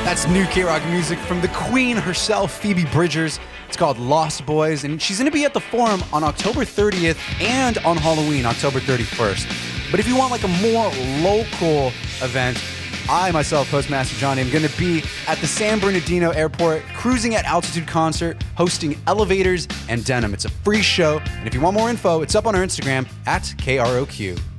That's new K-Rock music from the queen herself, Phoebe Bridgers. It's called Lost Boys, and she's going to be at the Forum on October 30th and on Halloween, October 31st. But if you want like a more local event, I, myself, Postmaster Johnny, am going to be at the San Bernardino Airport, Cruising at Altitude concert, hosting Elevators and Denim. It's a free show, and if you want more info, it's up on our Instagram, @KROQ.